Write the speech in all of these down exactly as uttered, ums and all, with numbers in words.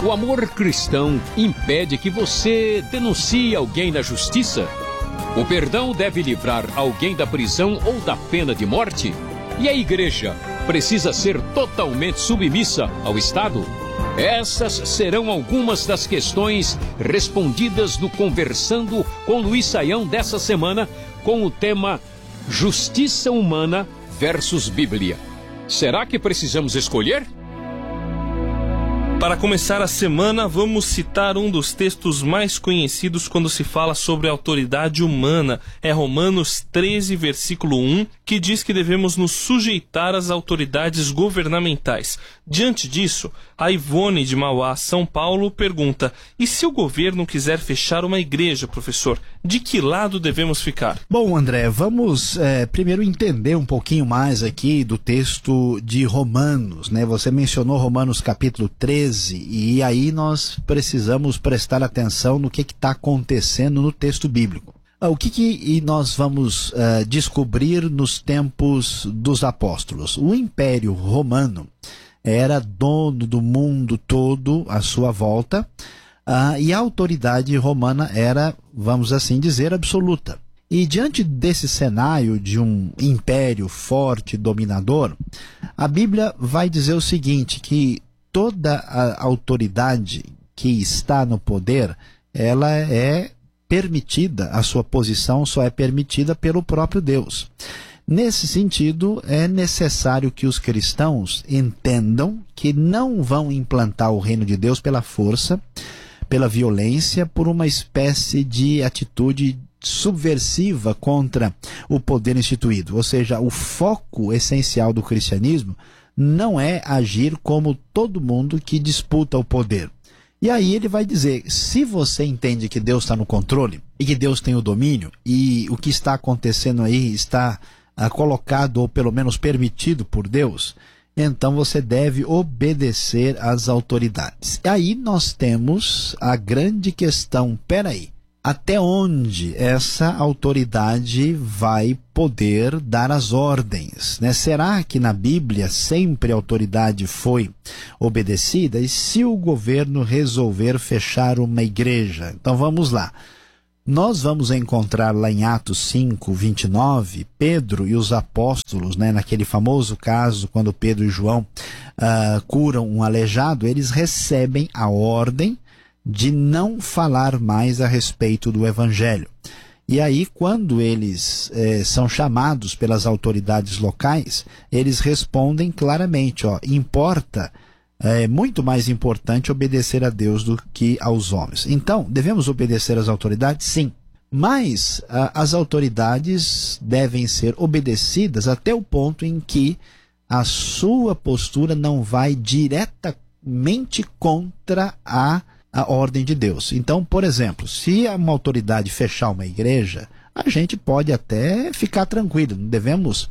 O amor cristão impede que você denuncie alguém na justiça? O perdão deve livrar alguém da prisão ou da pena de morte? E a igreja precisa ser totalmente submissa ao Estado? Essas serão algumas das questões respondidas no Conversando com Luiz Saião dessa semana, com o tema Justiça Humana versus Bíblia. Será que precisamos escolher? Para começar a semana, vamos citar um dos textos mais conhecidos quando se fala sobre a autoridade humana. É Romanos treze, versículo um, que diz que devemos nos sujeitar às autoridades governamentais. Diante disso, a Ivone de Mauá, São Paulo, pergunta: e se o governo quiser fechar uma igreja, professor? De que lado devemos ficar? Bom, André, vamos é, primeiro entender um pouquinho mais aqui do texto de Romanos, né? Você mencionou Romanos capítulo treze, e aí nós precisamos prestar atenção no que está acontecendo no texto bíblico. O que, que nós vamos uh, descobrir nos tempos dos apóstolos? O Império Romano era dono do mundo todo à sua volta, uh, e a autoridade romana era, vamos assim dizer, absoluta. E diante desse cenário de um império forte, dominador, a Bíblia vai dizer o seguinte, que toda a autoridade que está no poder, ela é permitida, a sua posição só é permitida pelo próprio Deus. Nesse sentido, é necessário que os cristãos entendam que não vão implantar o reino de Deus pela força, pela violência, por uma espécie de atitude subversiva contra o poder instituído. Ou seja, o foco essencial do cristianismo não é agir como todo mundo que disputa o poder. E aí ele vai dizer, se você entende que Deus está no controle e que Deus tem o domínio e o que está acontecendo aí está ah, colocado ou pelo menos permitido por Deus, então você deve obedecer às autoridades. E aí nós temos a grande questão, peraí, até onde essa autoridade vai poder dar as ordens, né? Será que na Bíblia sempre a autoridade foi obedecida? E se o governo resolver fechar uma igreja? Então vamos lá. Nós vamos encontrar lá em Atos cinco, vinte e nove, Pedro e os apóstolos, né, naquele famoso caso, quando Pedro e João uh, curam um aleijado, eles recebem a ordem de não falar mais a respeito do Evangelho. E aí, quando eles eh, são chamados pelas autoridades locais, eles respondem claramente, ó, importa, é muito mais importante obedecer a Deus do que aos homens. Então, devemos obedecer às autoridades? Sim. Mas a, as autoridades devem ser obedecidas até o ponto em que a sua postura não vai diretamente contra a a ordem de Deus. Então, por exemplo, se uma autoridade fechar uma igreja, a gente pode até ficar tranquilo, não devemos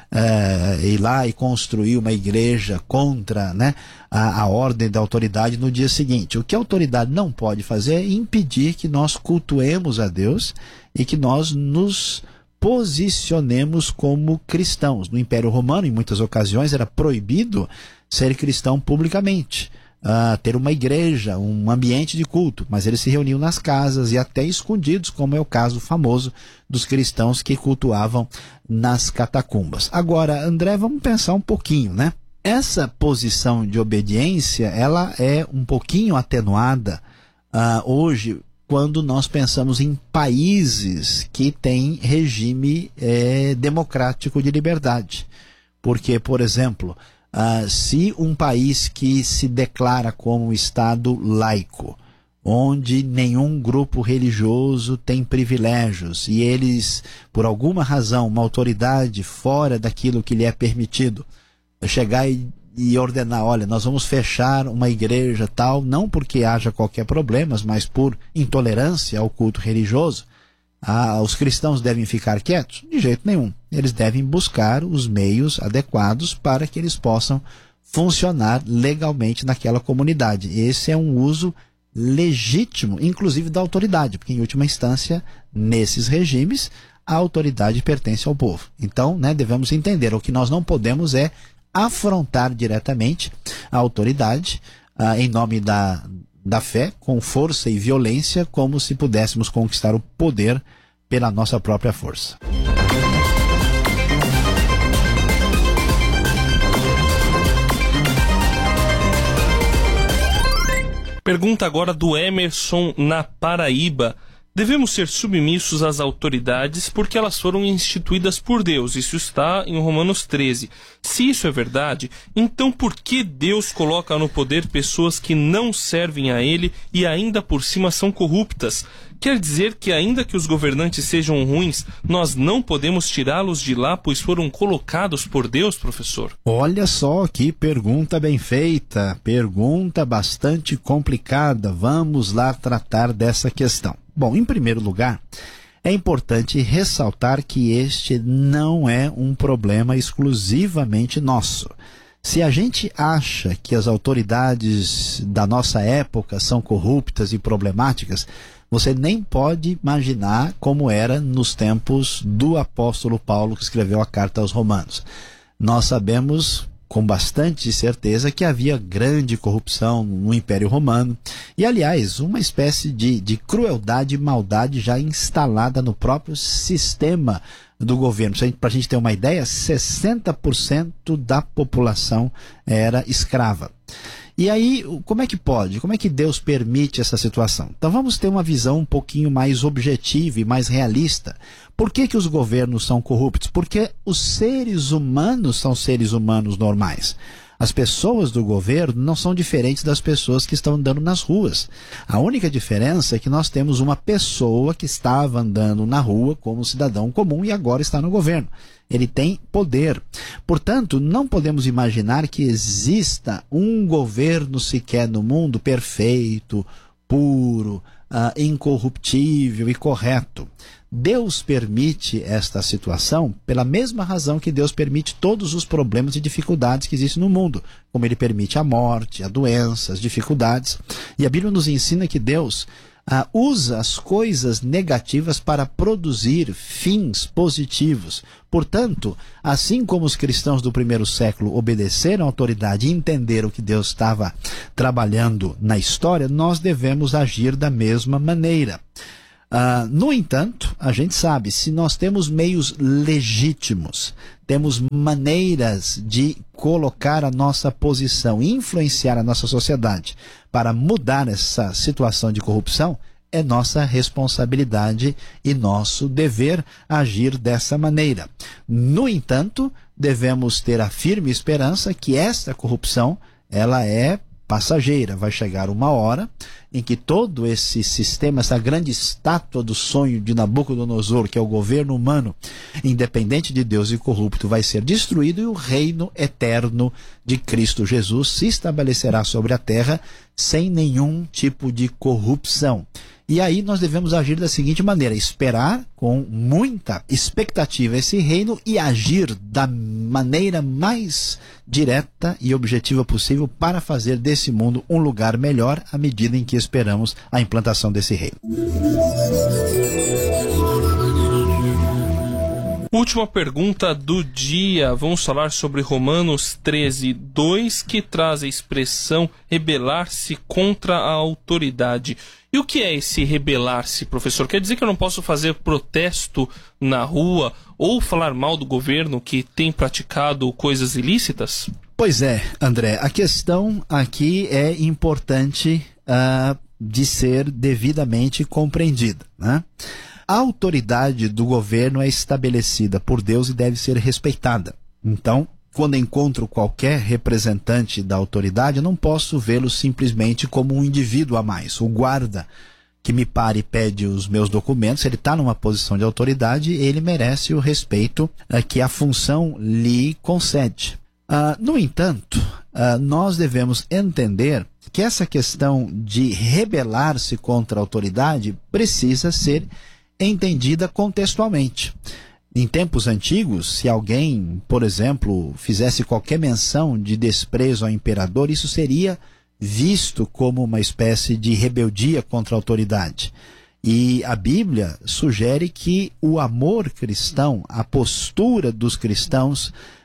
é, ir lá e construir uma igreja contra, né, a, a ordem da autoridade no dia seguinte. O que a autoridade não pode fazer é impedir que nós cultuemos a Deus e que nós nos posicionemos como cristãos. No Império Romano, em muitas ocasiões, era proibido ser cristão publicamente. Uh, ter uma igreja, um ambiente de culto, mas eles se reuniam nas casas e até escondidos, como é o caso famoso dos cristãos que cultuavam nas catacumbas. Agora, André, vamos pensar um pouquinho, né? Essa posição de obediência, ela é um pouquinho atenuada uh, hoje, quando nós pensamos em países que têm regime eh, democrático de liberdade. Porque, por exemplo, Uh, se um país que se declara como Estado laico, onde nenhum grupo religioso tem privilégios e eles, por alguma razão, uma autoridade fora daquilo que lhe é permitido, chegar e, e ordenar, olha, nós vamos fechar uma igreja tal, não porque haja qualquer problema, mas por intolerância ao culto religioso, Ah, os cristãos devem ficar quietos? De jeito nenhum. Eles devem buscar os meios adequados para que eles possam funcionar legalmente naquela comunidade. Esse é um uso legítimo, inclusive da autoridade, porque em última instância, nesses regimes, a autoridade pertence ao povo. Então, né, devemos entender, o que nós não podemos é afrontar diretamente a autoridade, ah, em nome da, da fé, com força e violência, como se pudéssemos conquistar o poder pela nossa própria força. Pergunta agora do Emerson na Paraíba. Devemos ser submissos às autoridades porque elas foram instituídas por Deus. Isso está em Romanos treze. Se isso é verdade, então por que Deus coloca no poder pessoas que não servem a Ele e ainda por cima são corruptas? Quer dizer que ainda que os governantes sejam ruins, nós não podemos tirá-los de lá, pois foram colocados por Deus, professor? Olha só que pergunta bem feita, pergunta bastante complicada. Vamos lá tratar dessa questão. Bom, em primeiro lugar, é importante ressaltar que este não é um problema exclusivamente nosso. Se a gente acha que as autoridades da nossa época são corruptas e problemáticas, você nem pode imaginar como era nos tempos do apóstolo Paulo, que escreveu a carta aos Romanos. Nós sabemos com bastante certeza que havia grande corrupção no Império Romano e, aliás, uma espécie de, de crueldade e maldade já instalada no próprio sistema do governo. Para a gente ter uma ideia, sessenta por cento da população era escrava. E aí, como é que pode? Como é que Deus permite essa situação? Então vamos ter uma visão um pouquinho mais objetiva e mais realista. Por que que os governos são corruptos? Porque os seres humanos são seres humanos normais. As pessoas do governo não são diferentes das pessoas que estão andando nas ruas. A única diferença é que nós temos uma pessoa que estava andando na rua como cidadão comum e agora está no governo. Ele tem poder. Portanto, não podemos imaginar que exista um governo sequer no mundo perfeito, puro, uh, incorruptível e correto. Deus permite esta situação pela mesma razão que Deus permite todos os problemas e dificuldades que existem no mundo, como Ele permite a morte, a doença, as dificuldades. E a Bíblia nos ensina que Deus ah, usa as coisas negativas para produzir fins positivos. Portanto, assim como os cristãos do primeiro século obedeceram à autoridade e entenderam que Deus estava trabalhando na história, nós devemos agir da mesma maneira. Uh, no entanto, a gente sabe, se nós temos meios legítimos, temos maneiras de colocar a nossa posição, influenciar a nossa sociedade para mudar essa situação de corrupção, é nossa responsabilidade e nosso dever agir dessa maneira. No entanto, devemos ter a firme esperança que esta corrupção, ela é passageira. Vai chegar uma hora em que todo esse sistema, essa grande estátua do sonho de Nabucodonosor, que é o governo humano, independente de Deus e corrupto, vai ser destruído e o reino eterno de Cristo Jesus se estabelecerá sobre a terra sem nenhum tipo de corrupção. E aí nós devemos agir da seguinte maneira: esperar com muita expectativa esse reino e agir da maneira mais direta e objetiva possível para fazer desse mundo um lugar melhor à medida em que esperamos a implantação desse reino. Última pergunta do dia. Vamos falar sobre Romanos treze, dois, que traz a expressão rebelar-se contra a autoridade. E o que é esse rebelar-se, professor? Quer dizer que eu não posso fazer protesto na rua ou falar mal do governo que tem praticado coisas ilícitas? Pois é, André. A questão aqui é importante uh, de ser devidamente compreendida, né? A autoridade do governo é estabelecida por Deus e deve ser respeitada. Então, quando encontro qualquer representante da autoridade, eu não posso vê-lo simplesmente como um indivíduo a mais. O guarda que me para e pede os meus documentos, se ele está numa posição de autoridade, ele merece o respeito uh, que a função lhe concede. Uh, no entanto, uh, nós devemos entender que essa questão de rebelar-se contra a autoridade precisa ser entendida contextualmente. Em tempos antigos, se alguém, por exemplo, fizesse qualquer menção de desprezo ao imperador, isso seria visto como uma espécie de rebeldia contra a autoridade. E a Bíblia sugere que o amor cristão, a postura dos cristãos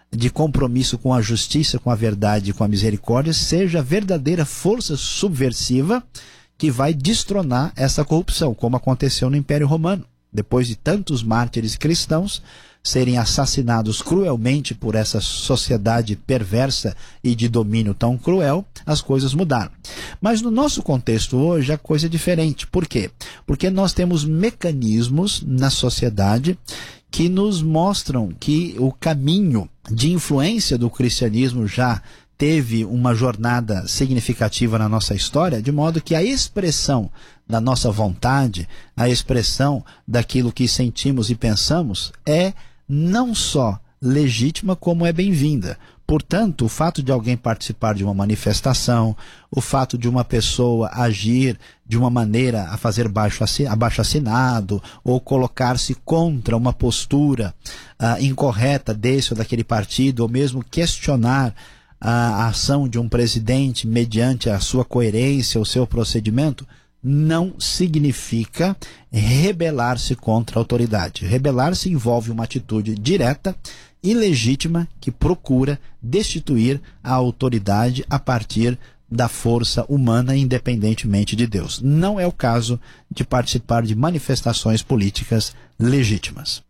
de compromisso com a justiça, com a verdade e com a misericórdia, seja a verdadeira força subversiva que vai destronar essa corrupção, como aconteceu no Império Romano. Depois de tantos mártires cristãos serem assassinados cruelmente por essa sociedade perversa e de domínio tão cruel, as coisas mudaram. Mas no nosso contexto hoje a coisa é diferente. Por quê? Porque nós temos mecanismos na sociedade que nos mostram que o caminho de influência do cristianismo já teve uma jornada significativa na nossa história, de modo que a expressão da nossa vontade, a expressão daquilo que sentimos e pensamos é não só legítima, como é bem-vinda. Portanto, o fato de alguém participar de uma manifestação, o fato de uma pessoa agir de uma maneira a fazer abaixo-assinado ou colocar-se contra uma postura uh, incorreta desse ou daquele partido, ou mesmo questionar a ação de um presidente mediante a sua coerência, o seu procedimento, não significa rebelar-se contra a autoridade. Rebelar-se envolve uma atitude direta e legítima que procura destituir a autoridade a partir da força humana, independentemente de Deus. Não é o caso de participar de manifestações políticas legítimas.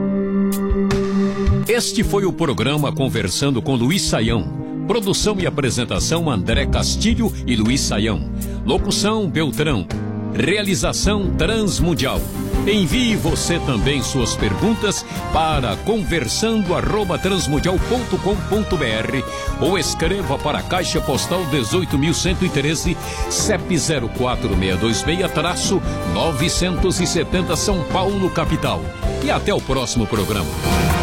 Este foi o programa Conversando com Luiz Saião. Produção e apresentação André Castilho e Luiz Saião. Locução Beltrão. Realização Transmundial. Envie você também suas perguntas para conversando arroba transmundial ponto com ponto br ou escreva para a Caixa Postal dezoito mil cento e treze, C E P zero quatro seis dois seis, novecentos e setenta São Paulo, capital. E até o próximo programa.